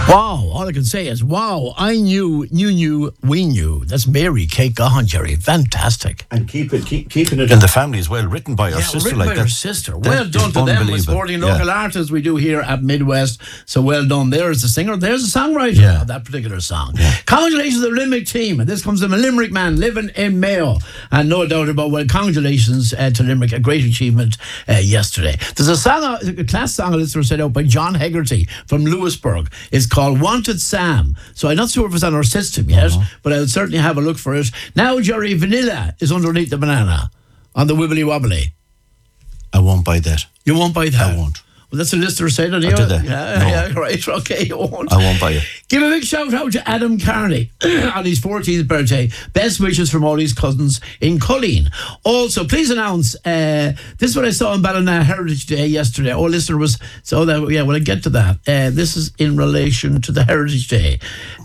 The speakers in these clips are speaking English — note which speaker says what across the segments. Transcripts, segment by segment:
Speaker 1: Wow, all I can say is, wow, I knew, we knew. That's Mary Kate Gahan, Jerry. Fantastic.
Speaker 2: And keeping it in the family as well, written by her sister.
Speaker 1: Written by her sister. Well done to them. We're supporting local artists we do here at Midwest. So well done. There's the singer, there's the songwriter of that particular song. Yeah. Congratulations to the Limerick team. And this comes from a Limerick man living in Mayo. And no doubt about, well, congratulations to Limerick. A great achievement yesterday. There's a class song listener set out by John Hegarty from Lewisburg. It's called Wanted Sam. So I'm not sure if it's on our system yet, but I would certainly have a look for it. Now, Jerry, vanilla is underneath the banana on the wibbly wobbly.
Speaker 2: I won't buy that.
Speaker 1: You won't buy that?
Speaker 2: I won't.
Speaker 1: Well, that's a listener said it.
Speaker 2: Did they?
Speaker 1: Yeah, right. Okay, you won't.
Speaker 2: I won't buy it.
Speaker 1: Give a big shout out to Adam Carney on his 14th birthday. Best wishes from all his cousins in Colleen. Also, please announce, this is what I saw on Ballina Heritage Day yesterday. Oh, listener was, so that, yeah, well, I get to that. This is in relation to the Heritage Day.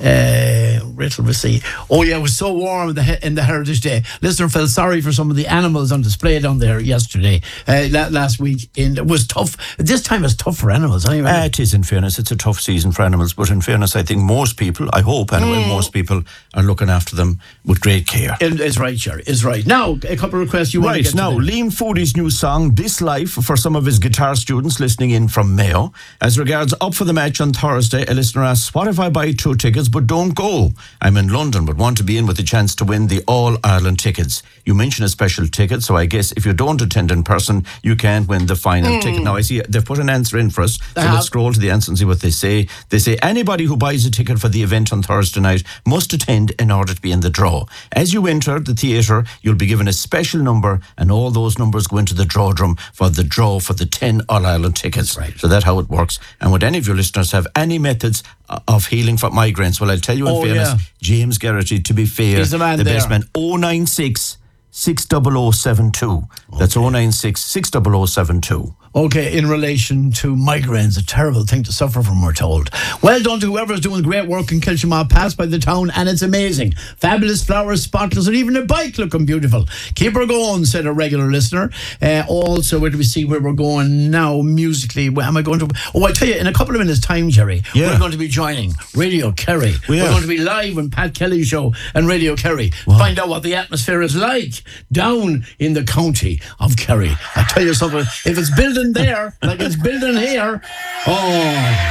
Speaker 1: Riddle receipt. Oh, yeah, it was so warm in the Heritage Day. Listener felt sorry for some of the animals on display down there yesterday, last week. It was tough. This time it's tough for animals. Anyway.
Speaker 2: It is, in fairness. It's a tough season for animals. But in fairness, I think most people, I hope anyway, most people are looking after them with great care.
Speaker 1: It's right, Jerry. It's right. Now, a couple of requests you want to get to.
Speaker 2: Right, now, Liam Foodie's new song, This Life, for some of his guitar students listening in from Mayo. As regards Up for the Match on Thursday, a listener asks, what if I buy 2 tickets but don't go? I'm in London but want to be in with the chance to win the All-Ireland tickets. You mention a special ticket, so I guess if you don't attend in person, you can't win the final ticket. Now, I see they've put an answer in for us, so let's scroll to the answer and see what they say. They say, anybody who buys a ticket for the event on Thursday night must attend in order to be in the draw. As you enter the theatre, you'll be given a special number, and all those numbers go into the draw drum for the draw for the 10 All-Ireland tickets. Right. So that's how it works. And would any of your listeners have any methods of healing for migraines? Well, I'll tell you in fairness, James Garrity, to be fair,
Speaker 1: he's the
Speaker 2: best man. 096 60072. That's 096 60072.
Speaker 1: Okay, in relation to migraines, a terrible thing to suffer from, we're told. Well done to whoever's doing great work in Kilshamar, passed by the town, and it's amazing. Fabulous flowers, spotless, and even a bike looking beautiful. Keep her going, said a regular listener. Also, where do we see where we're going now musically? Where am I going to? Oh, I tell you, in a couple of minutes' time, Jerry, we're going to be joining Radio Kerry. We're going to be live on Pat Kelly's show and Radio Kerry. Find out what the atmosphere is like down in the county of Kerry. I tell you something, if it's building there like it's building here,